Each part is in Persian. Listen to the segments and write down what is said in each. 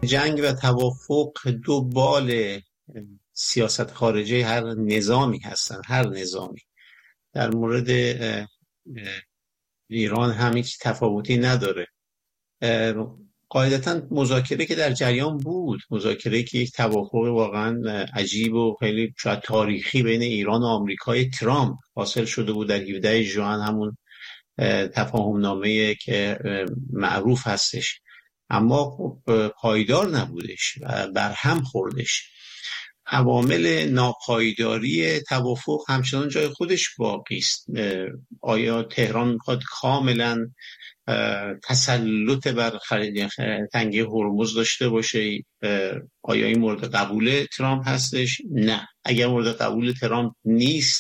جنگ و توافق دو بال سیاست خارجی هر نظامی هستن، هر نظامی. در مورد ایران هم هیچ تفاوتی نداره. قاعدتا مذاکره که در جریان بود، مذاکره که یک توافق واقعا عجیب و خیلی شاید تاریخی بین ایران و آمریکای ترامپ حاصل شده بود در 17 ژوئن، همون تفاهم نامه که معروف هستش، اما خب پایدار نبودش و برهم خوردش. عوامل ناپایداری توافق همچنان جای خودش باقی است. آیا تهران میخواد کاملا تسلط بر تنگه هرمز داشته باشه؟ آیا این مورد قبول ترامپ هستش؟ نه. اگر مورد قبول ترامپ نیست،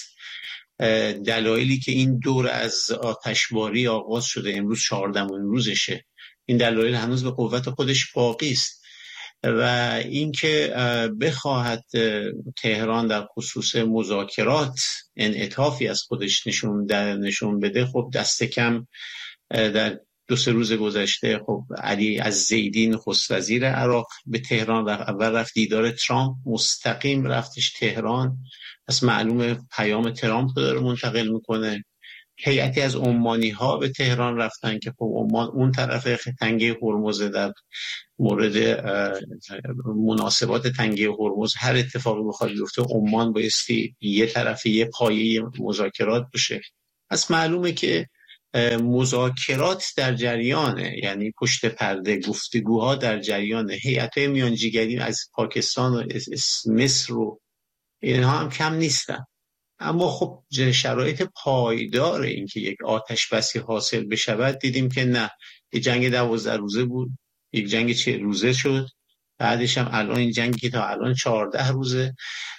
دلایلی که این دور از آتشباری آغاز شده، امروز 14مین روزشه، این دلایل هنوز به قوت خودش باقی است و اینکه بخواهد تهران در خصوص مذاکرات انعطافی از خودش نشون بده، خب دست کم در 2-3 روز گذشته خب علی الزیدی نخست وزیر عراق به تهران رفت. اول رفت دیدار ترامپ، مستقیم رفتش تهران، پس معلومه پیام ترامپ رو داره منتقل میکنه. هیئتی از عمانی ها به تهران رفتن که خب عمان اون طرف تنگه هرمز، در مورد مناسبات تنگه هرمز هر اتفاقی بخواد بیفته عمان بایستی یه طرفی یه پایه مذاکرات بشه. پس معلومه که مذاکرات در جریانه، یعنی پشت پرده گفتگوها در جریانه. هیئت‌های میانجیگری از پاکستان و مصر و اینها هم کم نیستن، اما خب شرایط پایدار این که یک آتش بسی حاصل بشود دیدیم که نه. یک جنگ 12 روزه بود، یک جنگ 40 روزه شد، بعدش هم الان این جنگی که تا الان 14 روزه.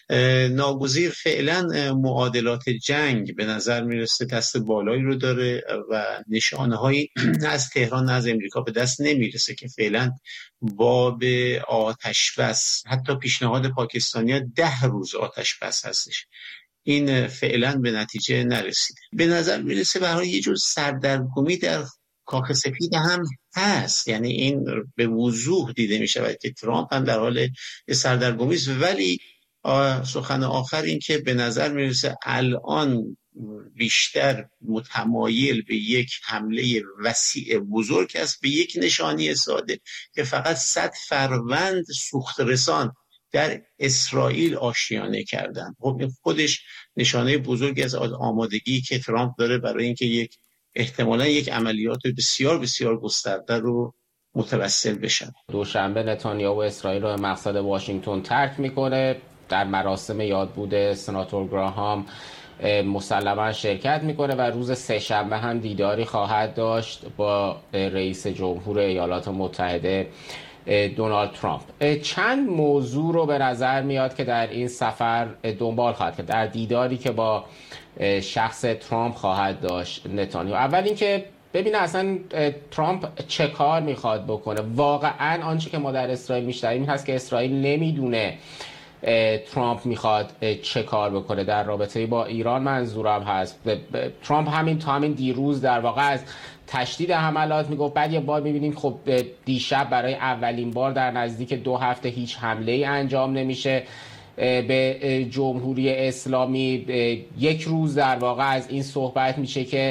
ناگزیر فعلا معادلات جنگ به نظر میرسه دست بالایی رو داره و نشانه هایی از تهران نه از امریکا به دست نمیرسه که فعلا باب آتش بس، حتی پیشنهاد پاکستانی ها 10 روز آتش بس هستش، این فعلا به نتیجه نرسیده. به نظر میرسه برای یه جور سردرگمی در کاخ سفید هم هست، یعنی این به وضوح دیده میشود که ترامپ هم در حال سردرگمی است. ولی سخن آخر این که به نظر میرسه الان بیشتر متمایل به یک حمله وسیع بزرگ است، به یک نشانی ساده که فقط 100 فروند سوخت رسان در اسرائیل آشیانه کردن. خب این خودش نشانه بزرگی از آمادگی که ترامپ داره برای اینکه احتمالاً یک عملیات بسیار بسیار گسترده رو متوسل بشن. دوشنبه نتانیاهو اسرائیل رو مقصد واشنگتن ترک میکنه. در مراسم یادبود سناتور گراهام مسلما شرکت میکنه و روز سه‌شنبه هم دیداری خواهد داشت با رئیس جمهور ایالات متحده دونالد ترامپ. چند موضوع رو به نظر میاد که در این سفر دنبال خواهد کرد، در دیداری که با شخص ترامپ خواهد داشت نتانیاهو. اول اینکه ببینه اصلا ترامپ چه کار میخواد بکنه. واقعا آنچه که ما در اسرائیل میشنویم این هست که اسرائیل نمیدونه ترامپ میخواد چه کار بکنه در رابطه با ایران. منظورم هست ترامپ همین دیروز در واقع از تشدید حملات میگفت، بعد یه بار میبینیم خب دیشب برای اولین بار در نزدیک 2 هفته هیچ حمله ای انجام نمیشه به جمهوری اسلامی. یک روز در واقع از این صحبت میشه که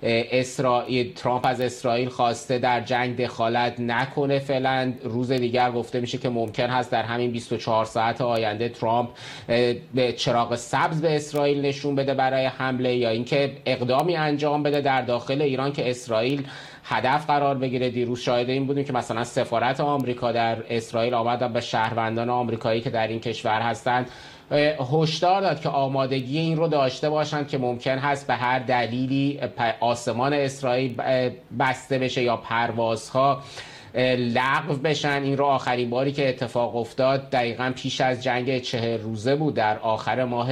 ترامپ از اسرائیل خواسته در جنگ دخالت نکنه فعلا. روز دیگر گفته میشه که ممکن هست در همین 24 ساعت آینده ترامپ چراغ سبز به اسرائیل نشون بده برای حمله یا اینکه اقدامی انجام بده در داخل ایران که اسرائیل هدف قرار بگیره. دیروز شاهد این بودیم که مثلا سفارت آمریکا در اسرائیل آمد به شهروندان آمریکایی که در این کشور هستند هشدار داد که آمادگی این رو داشته باشند که ممکن هست به هر دلیلی آسمان اسرائیل بسته بشه یا پروازها لغو بشن. این رو آخرین باری که اتفاق افتاد دقیقاً پیش از جنگ 40 روزه بود در آخر ماه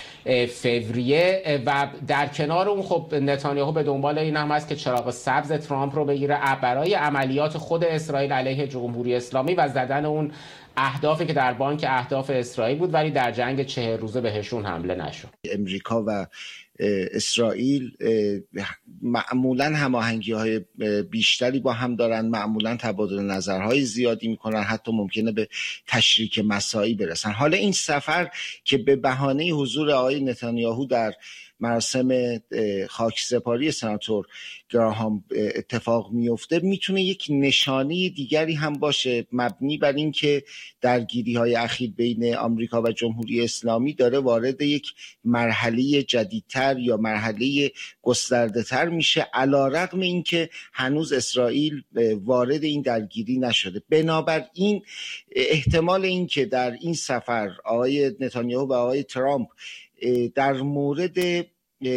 فوریه. و در کنار اون خب نتانیاهو به دنبال این هم هست که چراغ سبز ترامپ رو بگیره برای عملیات خود اسرائیل علیه جمهوری اسلامی و زدن اون اهدافی که در بانک اهداف اسرائیل بود ولی در جنگ 40 روزه بهشون حمله نشد. امریکا و اسرائیل معمولا هماهنگی‌های بیشتری با هم دارن، معمولا تبادل نظرهای زیادی میکنن، حتی ممکنه به تشریک مساعی برسن. حالا این سفر که به بهانه حضور آقای نتانیاهو در مراسم خاکسپاری سناتور گراهام اتفاق میفته، میتونه یک نشانه دیگری هم باشه، مبنی بر این که درگیری‌های اخیر بین آمریکا و جمهوری اسلامی داره وارد یک مرحله جدیدتر یا مرحله گسترده‌تر میشه، علی‌رغم این که هنوز اسرائیل وارد این درگیری نشده. بنابراین احتمال این که در این سفر آقای نتانیاهو و آقای ترامپ در مورد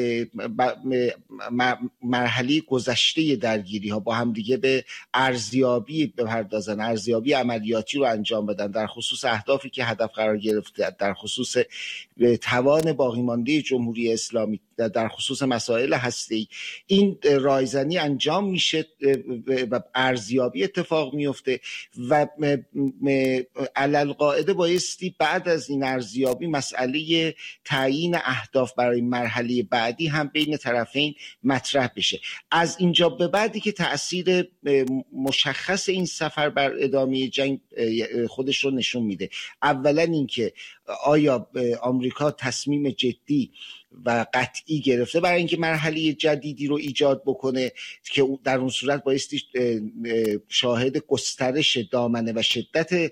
مرحله گذشته درگیری ها با هم دیگه به ارزیابی بپردازن، ارزیابی عملیاتی رو انجام بدن در خصوص اهدافی که هدف قرار گرفته، در خصوص توان باقی مانده جمهوری اسلامی، در خصوص مسائل هسته‌ای، این رایزنی انجام میشه و ارزیابی اتفاق میفته و علالقاعده بایستی بعد از این ارزیابی مسئله تعیین اهداف برای مرحله بعدی هم بین طرفین مطرح بشه. از اینجا به بعدی که تأثیر مشخص این سفر بر ادامه جنگ خودش رو نشون میده. اولا اینکه آیا آمریکا تصمیم جدی و قطعی گرفته برای اینکه مرحله جدیدی رو ایجاد بکنه که در اون صورت بایستی شاهد گسترش دامنه و شدت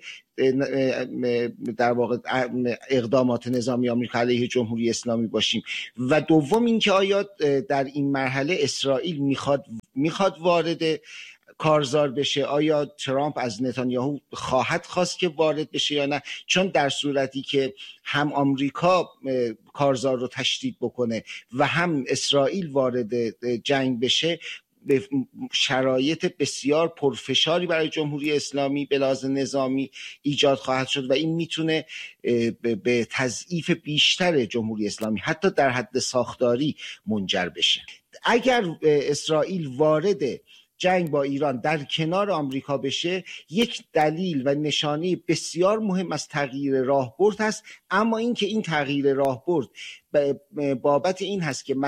در واقع اقدامات نظامی آمریکا علیه جمهوری اسلامی باشیم، و دوم اینکه آیا در این مرحله اسرائیل میخواد وارد کارزار بشه، آیا ترامپ از نتانیاهو خواهد خواست که وارد بشه یا نه، چون در صورتی که هم آمریکا کارزار رو تشدید بکنه و هم اسرائیل وارد جنگ بشه، به شرایط بسیار پرفشاری برای جمهوری اسلامی به لحاظ نظامی ایجاد خواهد شد و این میتونه به تضعیف بیشتر جمهوری اسلامی حتی در حد ساختاری منجر بشه. اگر اسرائیل وارد جنگ با ایران در کنار آمریکا بشه، یک دلیل و نشانه بسیار مهم از تغییر راهبرد هست، اما اینکه این تغییر راهبرد بابت این هست که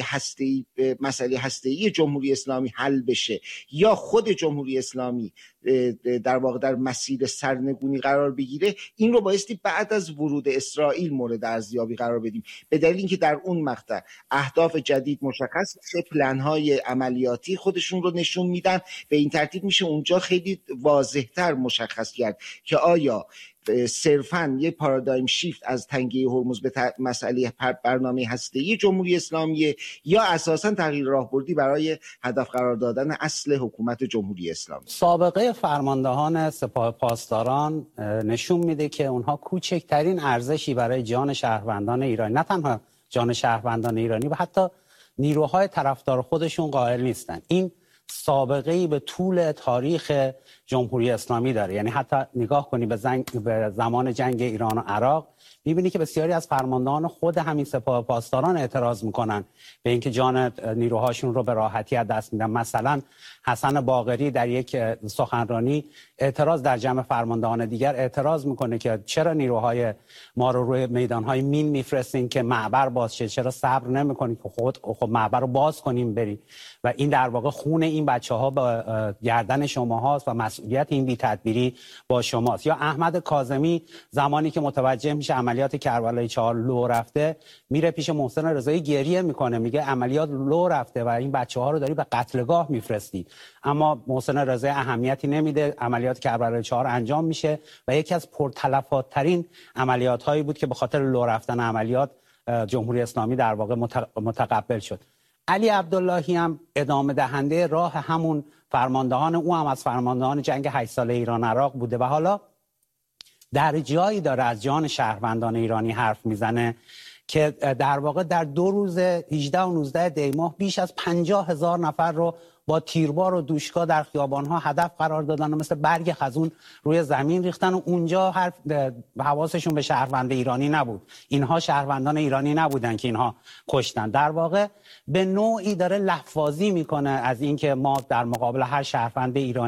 مسئله هسته‌ای جمهوری اسلامی حل بشه یا خود جمهوری اسلامی در واقع در مسیر سرنگونی قرار بگیره، این رو بایستی بعد از ورود اسرائیل مورد ارزیابی قرار بدیم، به دلیل اینکه در اون مقطع اهداف جدید مشخص میشه، پلن‌های عملیاتی خودشون رو نشون میدن، به این ترتیب میشه اونجا خیلی واضح‌تر مشخص کرد که آیا صرفاً یه پارادایم شیفت از تنگه هرمز به مسئله برنامه هسته‌ای جمهوری اسلامی یا اساساً تغییر راهبردی برای هدف قرار دادن اصل حکومت جمهوری اسلامی. سابقه فرماندهان سپاه پاسداران نشون میده که اونها کوچکترین ارزشی برای جان شهروندان ایرانی، نه تنها جان شهروندان ایرانی و حتی نیروهای طرفدار خودشون قائل نیستن. این سابقه‌ای به طول تاریخ جمهوری اسلامی داره. یعنی حتی نگاه کنی به زمان جنگ ایران و عراق، می‌بینی که بسیاری از فرماندهان خود همین سپاه پاسداران اعتراض میکنن به اینکه جان نیروهاشون رو به راحتی از دست میدن. مثلا حسن باقری در یک سخنرانی اعتراض در جمع فرماندهان دیگر اعتراض میکنه که چرا نیروهای ما رو روی میدانهای مین میفرستین که معبر باز شه، چرا صبر نمیکنید که خب معبر رو باز کنیم بریم، و این در واقع خون این بچه‌ها با گردن شما هاست و مسئولیت این بی‌تدبیری با شماست. یا احمد کاظمی زمانی که متوجه میشه عملیات کربلای 4 لو رفته، میره پیش محسن رضایی گریه میکنه، میگه عملیات لو رفته و این بچه‌ها رو داری به قتلگاه میفرستی. اما محسن رضایی اهمیتی نمیده، عملیات کربلای 4 انجام میشه و یکی از پرتلفات‌ترین عملیات‌هایی بود که به خاطر لو رفتن عملیات جمهوری اسلامی در واقع متقبل شد. علی عبداللهی هم ادامه دهنده راه همون فرماندهان، او هم از فرماندهان جنگ 8 ساله ایران عراق بوده و حالا در جایی داره از جان شهروندان ایرانی حرف میزنه که در واقع در 2 روز 18 و 19 دی ماه بیش از 50,000 نفر رو با تیربار و دوشکا در خیابان‌ها هدف قرار دادن و مثل برگ خزون روی زمین ریختن و اونجا حواسشون به شهروند ایرانی نبود. اینها شهروندان ایرانی نبودن که اینها کشتن. در واقع به نوعی داره لفظی میکنه از اینکه ما در مقابل هر شهروند ایرانی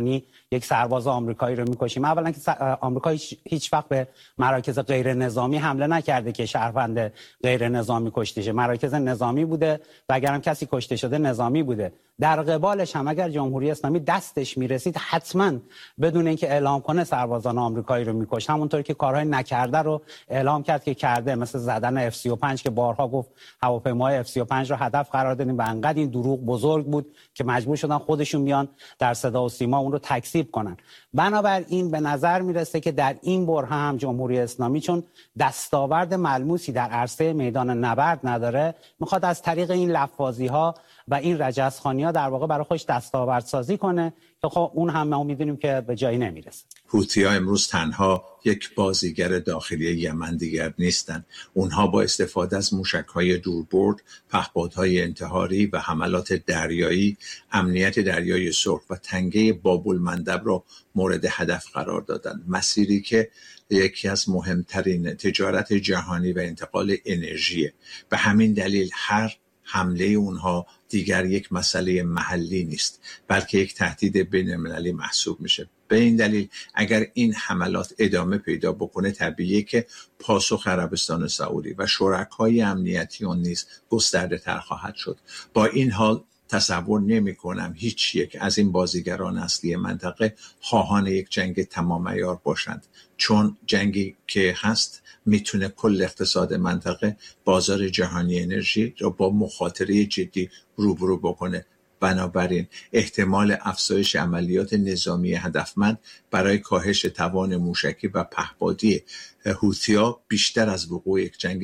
یک سرباز آمریکایی رو میکشیم. اولا که آمریکا هیچ وقت به مراکز غیر نظامی حمله نکرده که شهروند غیر نظامی کشته شه. مراکز نظامی بوده و اگرم کسی کشته شده نظامی بوده. در قبالش هم اگر جمهوری اسلامی دستش میرسید حتما بدون اینکه اعلام کنه سربازان آمریکایی رو میکشه. همونطور که کارهای نکرده رو اعلام کرد که کرده، مثل زدن F-35 که بارها گفت هواپیمای F-35 رو هدف قرار دادیم و انقدر این دروغ بزرگ بود که مجبور شدن خودشون بیان در صدا و سیما اون رو تکذیب کنن. بنابراین به نظر میرسه که در این بره هم جمهوری اسلامی چون دستاورد ملموسی در عرصه میدان نبرد نداره، میخواد از طریق این لفاظی ها و این رجزخوانی ها در واقع برای خودش دستاورد سازی کنه که خب اون هم ما میدونیم که به جایی نمیرسه. حوثی‌ها امروز تنها یک بازیگر داخلی یمن دیگر نیستند. اونها با استفاده از موشک‌های دوربرد، پهپادهای انتحاری و حملات دریایی، امنیت دریای سرخ و تنگه باب‌المندب را مورد هدف قرار دادند. مسیری که یکی از مهمترین تجارت جهانی و انتقال انرژی. به همین دلیل هر حمله اونها دیگر یک مسئله محلی نیست، بلکه یک تهدید بین‌المللی محسوب میشه. به این دلیل اگر این حملات ادامه پیدا بکنه طبیعیه که پاسخ عربستان سعودی و شرکای امنیتی اون نیز گسترده تر خواهد شد. با این حال تصور نمی کنم هیچ یک از این بازیگران اصلی منطقه خواهان یک جنگ تمام عیار باشند، چون جنگی که هست میتونه کل اقتصاد منطقه، بازار جهانی انرژی را با مخاطره جدی روبرو بکنه. بنابراین احتمال افزایش عملیات نظامی هدفمند برای کاهش توان موشکی و پهپادی حوثی‌ها بیشتر از وقوع یک جنگ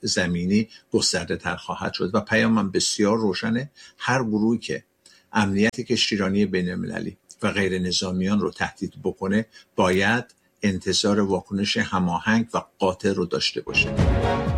زمینی گسترده تر خواهد شد و پیامم بسیار روشنه. هر گروهی که امنیت کشتیرانی بین‌المللی و غیر نظامیان رو تهدید بکنه باید انتظار واکنش هماهنگ و قاطع رو داشته باشه.